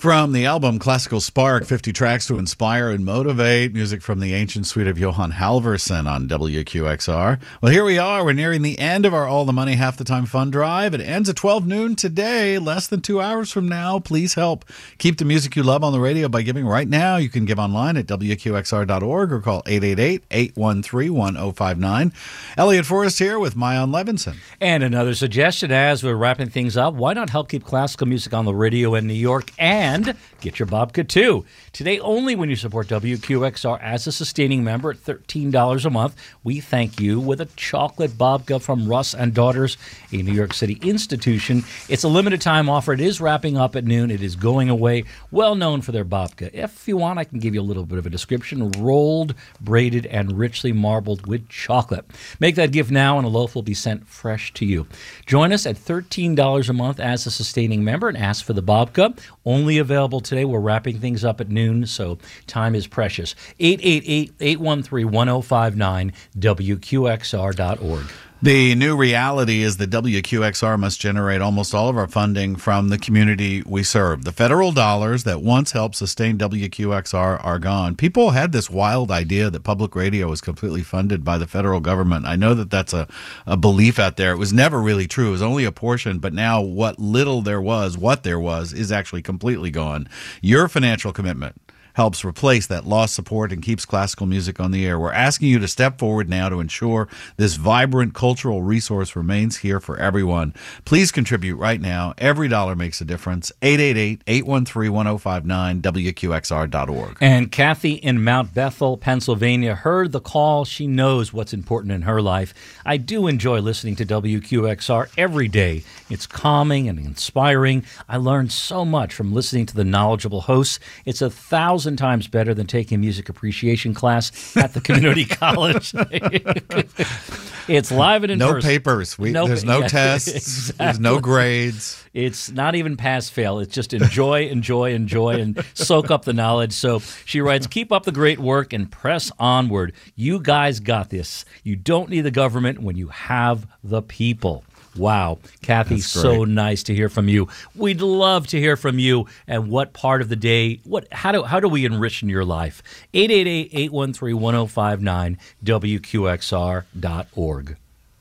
From the album Classical Spark, 50 tracks to inspire and motivate, music from the ancient suite of Johann Halvorsen on WQXR. Well, here we are. We're nearing the end of our All the Money, Half the Time fund drive. It ends at 12 noon today, less than 2 hours from now. Please help keep the music you love on the radio by giving right now. You can give online at WQXR.org or call 888-813-1059. Elliot Forrest here with Maayan Levinson. And another suggestion as we're wrapping things up, why not help keep classical music on the radio in New York and get your babka too? Today only when you support WQXR as a sustaining member at $13 a month, we thank you with a chocolate babka from Russ and Daughters, a New York City institution. It's a limited time offer. It is wrapping up at noon. It is going away. Well known for their babka. If you want, I can give you a little bit of a description. Rolled, braided, and richly marbled with chocolate. Make that gift now and a loaf will be sent fresh to you. Join us at $13 a month as a sustaining member and ask for the babka. Only available today. We're wrapping things up at noon, so time is precious. 888-813-1059, WQXR.org. The new reality is that WQXR must generate almost all of our funding from the community we serve. The federal dollars that once helped sustain WQXR are gone. People had this wild idea that public radio was completely funded by the federal government. I know that that's a belief out there. It was never really true. It was only a portion, but now what little there was, what there was, is actually completely gone. Your financial commitment helps replace that lost support and keeps classical music on the air. We're asking you to step forward now to ensure this vibrant cultural resource remains here for everyone. Please contribute right now. Every dollar makes a difference. 888-813-1059, WQXR.org. And Kathy in Mount Bethel, Pennsylvania, heard the call. She knows what's important in her life. I do enjoy listening to WQXR every day. It's calming and inspiring. I learned so much from listening to the knowledgeable hosts. It's 1,000 times better than taking a music appreciation class at the community college. It's live and in person. No papers. There's no tests. Exactly. There's no grades. It's not even pass-fail. It's just enjoy, enjoy, enjoy, and soak up the knowledge. So she writes, keep up the great work and press onward. You guys got this. You don't need the government when you have the people. Wow. Kathy, so nice to hear from you. We'd love to hear from you and what part of the day, how do we enrich in your life? 888-813-1059, WQXR.org.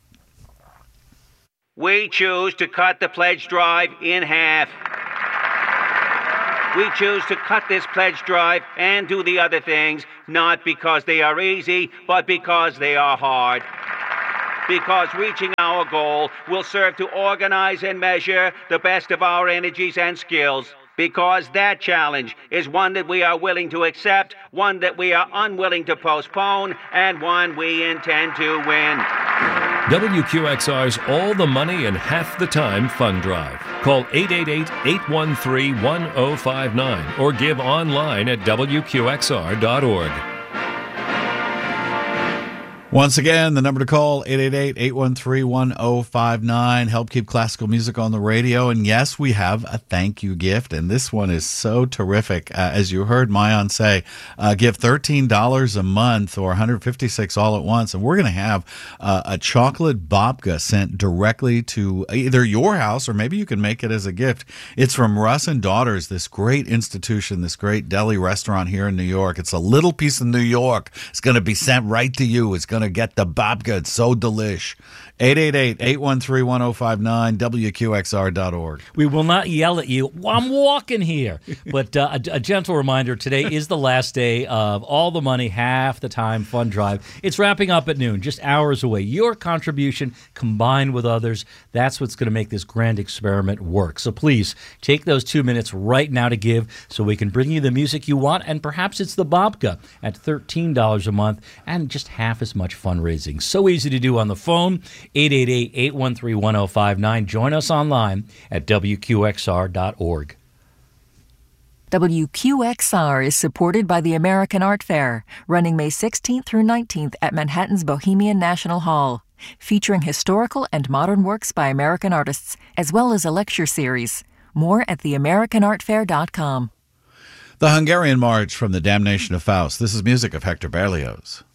We choose to cut the pledge drive in half. We choose to cut this pledge drive and do the other things, not because they are easy, but because they are hard. Because reaching our goal will serve to organize and measure the best of our energies and skills. Because that challenge is one that we are willing to accept, one that we are unwilling to postpone, and one we intend to win. WQXR's All the Money and Half the Time Fund Drive. Call 888-813-1059 or give online at WQXR.org. Once again, the number to call, 888-813-1059. Help keep classical music on the radio. And yes, we have a thank you gift, and this one is so terrific. As you heard Maayan say, give $13 a month or $156 all at once, and we're going to have a chocolate babka sent directly to either your house or maybe you can make it as a gift. It's from Russ and Daughters, this great institution, this great deli restaurant here in New York. It's a little piece of New York. It's going to be sent right to you. It's going to get the babka. It's so delish. 888-813-1059, WQXR.org. We will not yell at you. I'm walking here. But a gentle reminder, today is the last day of All the Money, Half the Time Fund Drive. It's wrapping up at noon, just hours away. Your contribution combined with others, that's what's going to make this grand experiment work. So please, take those 2 minutes right now to give so we can bring you the music you want, and perhaps it's the babka at $13 a month and just half as much fundraising. So easy to do on the phone. 888-813-1059. Join us online at WQXR.org. WQXR is supported by the American Art Fair, running May 16th through 19th at Manhattan's Bohemian National Hall, featuring historical and modern works by American artists, as well as a lecture series. More at theamericanartfair.com. The Hungarian March from the Damnation of Faust. This is music of Hector Berlioz.